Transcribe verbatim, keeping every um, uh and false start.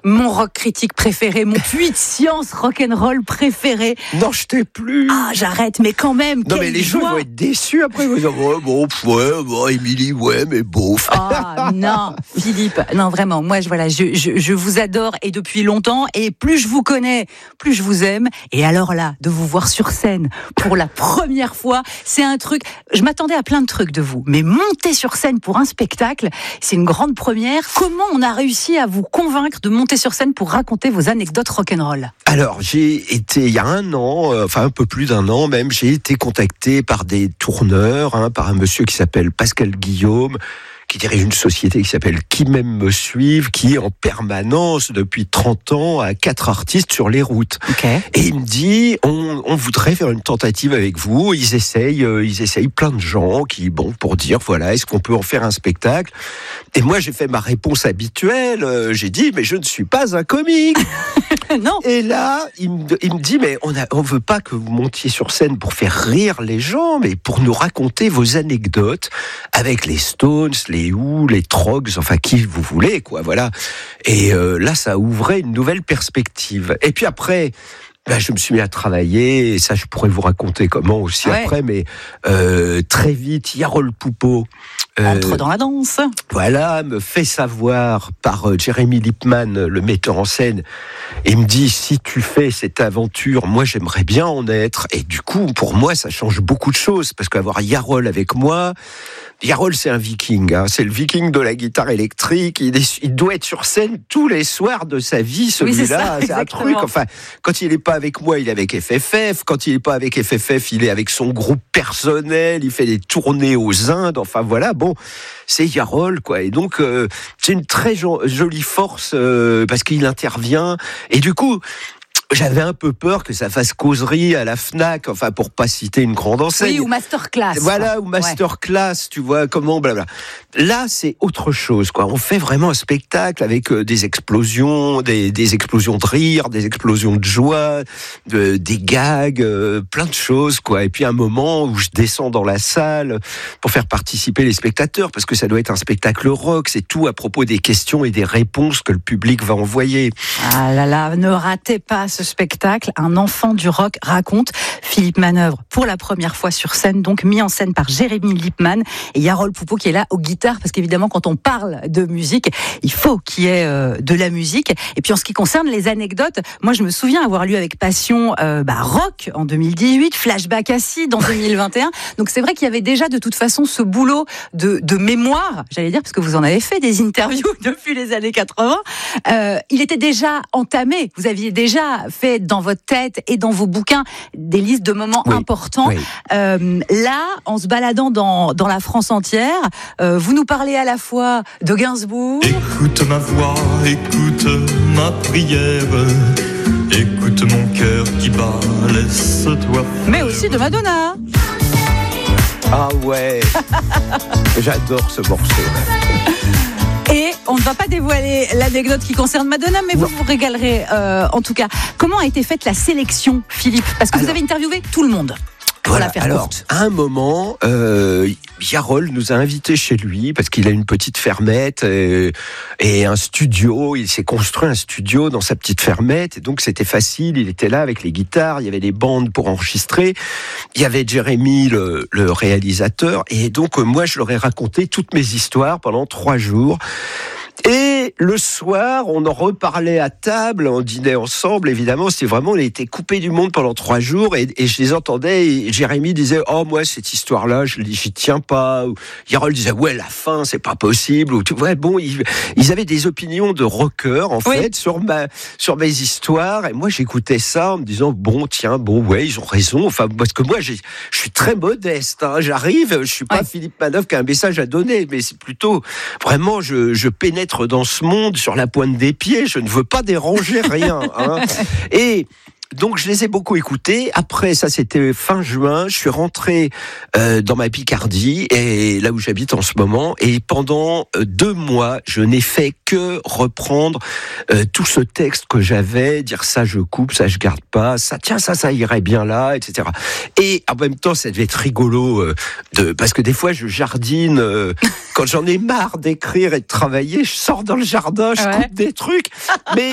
mon rock critique préféré, mon puits de science rock'n'roll préféré. Non, je t'ai plus. Ah, j'arrête, mais quand même. Non, mais les gens vont être déçus après. Ils vont dire, ouais, bon, ouais, bon, Émilie, ouais, mais beauf. Ah, non, Philippe, non, vraiment, moi, je, voilà, je, je, je vous adore et depuis longtemps. Et plus je vous connais, plus je vous aime. Et alors là, de vous voir sur scène pour la première fois, c'est un truc. Je m'attendais à plein de trucs de vous, mais monter sur scène pour un spectacle, c'est une grande première. Comment on a réussi à vous convaincre de monter sur scène pour raconter vos anecdotes rock'n'roll ? Alors, j'ai été, il y a un an, euh, enfin un peu plus d'un an même, j'ai été contacté par des tourneurs, hein, par un monsieur qui s'appelle Pascal Guillaume, qui dirige une société qui s'appelle Qui m'aime me suive, qui est en permanence depuis trente ans à quatre artistes sur les routes. Okay. Et il me dit, on, on voudrait faire une tentative avec vous. Ils essayent, euh, ils essayent plein de gens qui, bon, pour dire, voilà, est-ce qu'on peut en faire un spectacle ? Et moi, j'ai fait ma réponse habituelle. Euh, j'ai dit, mais je ne suis pas un comique. Non. Et là, il me, il me dit, mais on a, on veut pas que vous montiez sur scène pour faire rire les gens, mais pour nous raconter vos anecdotes avec les Stones, les Who, les Trogs, enfin qui vous voulez, quoi, voilà. Et euh, là, ça ouvrait une nouvelle perspective. Et puis après, ben, je me suis mis à travailler, et ça, je pourrais vous raconter comment aussi ouais. après, mais euh, très vite, Yarol Poupeau euh, entre dans la danse. Voilà, me fait savoir par euh, Jérémy Lippmann, le metteur en scène, et me dit, si tu fais cette aventure, moi, j'aimerais bien en être. Et du coup, pour moi, ça change beaucoup de choses, parce qu'avoir Yarol avec moi, Yarol, c'est un viking, hein. C'est le viking de la guitare électrique. Il, est, il doit être sur scène tous les soirs de sa vie, celui-là. Oui, c'est ça, c'est un truc. Enfin, quand il n'est pas avec moi, il est avec F F F. Quand il n'est pas avec F F F, il est avec son groupe personnel. Il fait des tournées aux Indes. Enfin, voilà. Bon, c'est Yarol, quoi. Et donc, euh, c'est une très jo- jolie force euh, parce qu'il intervient. Et du coup, j'avais un peu peur que ça fasse causerie à la Fnac, enfin pour pas citer une grande enseigne. Oui, ou masterclass. Voilà, ou masterclass, ouais. Tu vois, comment, blabla. Là, c'est autre chose, quoi. On fait vraiment un spectacle avec euh, des explosions, des, des explosions de rire, des explosions de joie, de, des gags, euh, plein de choses, quoi. Et puis un moment où je descends dans la salle pour faire participer les spectateurs, parce que ça doit être un spectacle rock, c'est tout à propos des questions et des réponses que le public va envoyer. Ah là là, ne ratez pas ce spectacle, Un enfant du rock raconte. Philippe Manœuvre, pour la première fois sur scène, donc mis en scène par Jérémy Lippmann et Yarol Poupeau qui est là aux guitares, parce qu'évidemment quand on parle de musique, il faut qu'il y ait euh, de la musique. Et puis en ce qui concerne les anecdotes, moi je me souviens avoir lu avec passion euh, bah, Rock en deux mille dix-huit, Flashback Acide en deux mille vingt et un. Donc c'est vrai qu'il y avait déjà de toute façon ce boulot de, de mémoire, j'allais dire, parce que vous en avez fait des interviews depuis les années quatre-vingts. Euh, il était déjà entamé, vous aviez déjà fait dans votre tête et dans vos bouquins des listes de moments oui, importants. Oui. Euh, là, en se baladant dans, dans la France entière, euh, vous nous parlez à la fois de Gainsbourg. Écoute ma voix, écoute ma prière, écoute mon cœur qui bat, laisse-toi. Mais aussi de Madonna. Ah ouais, j'adore ce morceau. Et on ne va pas dévoiler l'anecdote qui concerne Madonna, mais vous non. vous régalerez euh, en tout cas. Comment a été faite la sélection, Philippe ? Parce que alors, vous avez interviewé tout le monde. Voilà, alors, courte. à un moment, euh, Yarol nous a invités chez lui parce qu'il a une petite fermette et, et un studio. Il s'est construit un studio dans sa petite fermette et donc c'était facile. Il était là avec les guitares, il y avait les bandes pour enregistrer. Il y avait Jérémy, le, le réalisateur. Et donc, moi, je leur ai raconté toutes mes histoires pendant trois jours. Et le soir, on en reparlait à table, on dînait ensemble, évidemment, c'était vraiment, on était coupés du monde pendant trois jours, et, et je les entendais, et Jérémy disait, oh, moi, cette histoire-là, je j'y tiens pas, ou Yarol disait, ouais, la fin, c'est pas possible, ou tu vois, bon, ils, ils avaient des opinions de rockers, en oui. fait, sur ma, sur mes histoires, et moi, j'écoutais ça en me disant, bon, tiens, bon, ouais, ils ont raison, enfin, parce que moi, j'ai, je suis très modeste, hein, j'arrive, je suis pas ouais. Philippe Manœuvre qui a un message à donner, mais c'est plutôt, vraiment, je, je pénètre dans ce monde sur la pointe des pieds, je ne veux pas déranger rien. Hein. Et donc je les ai beaucoup écoutés. Après, ça c'était fin juin, je suis rentré euh, dans ma Picardie, et là où j'habite en ce moment, et pendant euh, deux mois, je n'ai fait que reprendre euh, tout ce texte que j'avais, dire ça je coupe, ça je garde pas, ça tiens ça ça irait bien là, et cetera. Et en même temps, ça devait être rigolo euh, de parce que des fois je jardine euh, quand j'en ai marre d'écrire et de travailler, je sors dans le jardin, je ouais. coupe des trucs, mais